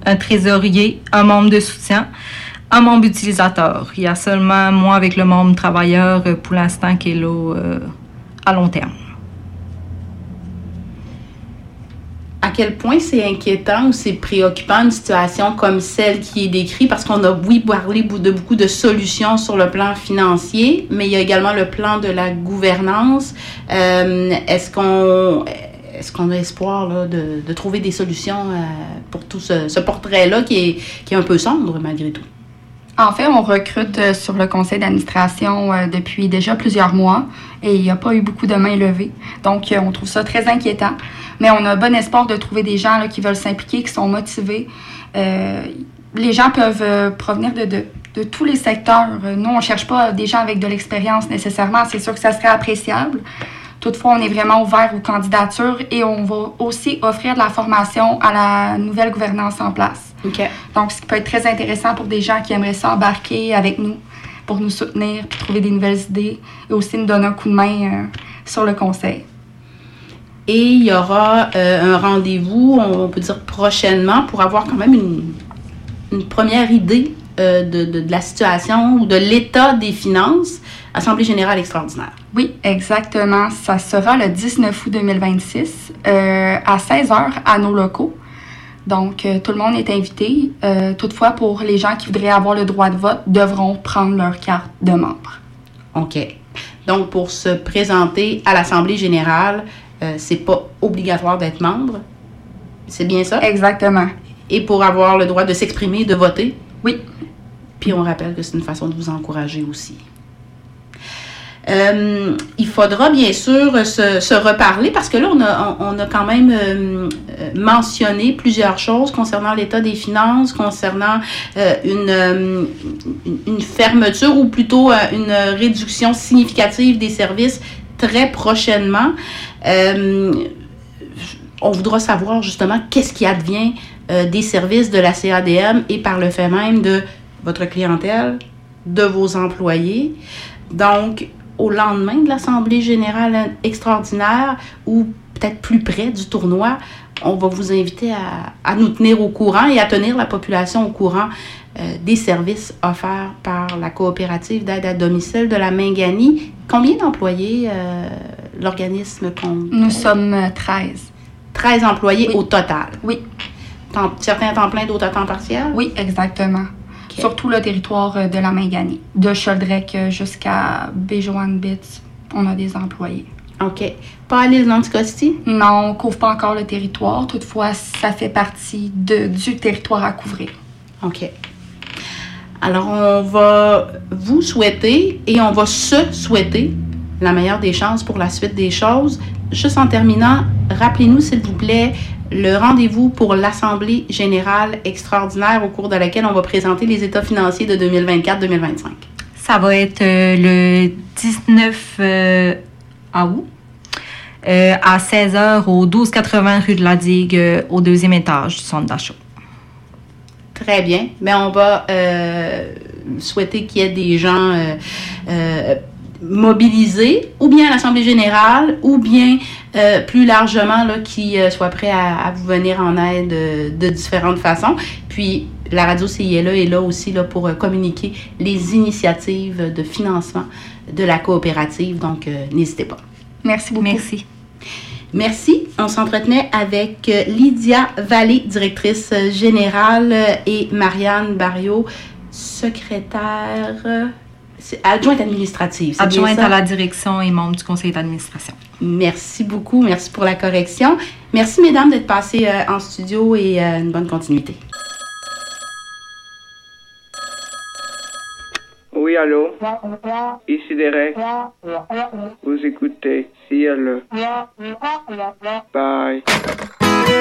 un trésorier, un membre de soutien, un membre utilisateur. Il y a seulement moi avec le membre travailleur pour l'instant qui est là à long terme. À quel point c'est inquiétant ou c'est préoccupant une situation comme celle qui est décrite? Parce qu'on a, oui, parlé de beaucoup de solutions sur le plan financier, mais il y a également le plan de la gouvernance. Est-ce qu'on a espoir là, de trouver des solutions pour tout ce portrait-là qui est un peu sombre malgré tout? En fait, on recrute sur le conseil d'administration depuis déjà plusieurs mois et il n'y a pas eu beaucoup de mains levées. Donc, on trouve ça très inquiétant. Mais on a bon espoir de trouver des gens là, qui veulent s'impliquer, qui sont motivés. Les gens peuvent provenir de tous les secteurs. Nous, on ne cherche pas des gens avec de l'expérience nécessairement. C'est sûr que ça serait appréciable. Toutefois, on est vraiment ouvert aux candidatures et on va aussi offrir de la formation à la nouvelle gouvernance en place. Okay. Donc, ce qui peut être très intéressant pour des gens qui aimeraient s'embarquer avec nous pour nous soutenir, puis trouver des nouvelles idées et aussi nous donner un coup de main sur le conseil. Et il y aura un rendez-vous, on peut dire prochainement, pour avoir quand même une première idée de la situation ou de l'état des finances. Assemblée générale extraordinaire. Oui, exactement. Ça sera le 19 août 2026 à 16h à nos locaux. Donc, tout le monde est invité. Toutefois, pour les gens qui voudraient avoir le droit de vote, devront prendre leur carte de membre. OK. Donc, pour se présenter à l'Assemblée générale, c'est pas obligatoire d'être membre. C'est bien ça? Exactement. Et pour avoir le droit de s'exprimer, de voter? Oui. Puis on rappelle que c'est une façon de vous encourager aussi. Il faudra bien sûr se reparler parce que là, on a quand même mentionné plusieurs choses concernant l'état des finances, concernant une fermeture ou plutôt une réduction significative des services très prochainement. On voudra savoir justement qu'est-ce qui advient des services de la CADM et par le fait même de votre clientèle, de vos employés. Donc, au lendemain de l'Assemblée générale extraordinaire ou peut-être plus près du tournoi, on va vous inviter à nous tenir au courant et à tenir la population au courant des services offerts par la coopérative d'aide à domicile de la Mingani. Combien d'employés l'organisme compte? Nous sommes 13. 13 employés oui. Au total? Oui. Certains à temps plein, d'autres à temps partiel? Oui, exactement. Okay. Surtout le territoire de la Mingani. De Choldrec jusqu'à Béjoanne-Bitz, on a des employés. OK. Pas à l'île d'Anticosti? Non, on ne couvre pas encore le territoire. Toutefois, ça fait partie du territoire à couvrir. OK. Alors, on va vous souhaiter et on va se souhaiter la meilleure des chances pour la suite des choses. Juste en terminant, rappelez-nous, s'il vous plaît, le rendez-vous pour l'Assemblée générale extraordinaire au cours de laquelle on va présenter les états financiers de 2024-2025. Ça va être le 19 août à 16h au 1280 rue de la Digue, au deuxième étage du centre d'achat. Très bien. Mais on va souhaiter qu'il y ait des gens mobilisés, ou bien à l'Assemblée générale, ou bien plus largement là, qui soient prêts à vous venir en aide de différentes façons. Puis, la radio CILA est là aussi là, pour communiquer les initiatives de financement de la coopérative. Donc, n'hésitez pas. Merci beaucoup. Merci. Merci. On s'entretenait avec Lydia Vallée, directrice générale, et Marianne Barriot, secrétaire, adjointe administrative. Adjointe à la direction et membre du conseil d'administration. Merci beaucoup. Merci pour la correction. Merci, mesdames, d'être passées en studio et une bonne continuité. Oui, allô? Ici Derek. Vous écoutez CILA. Bye.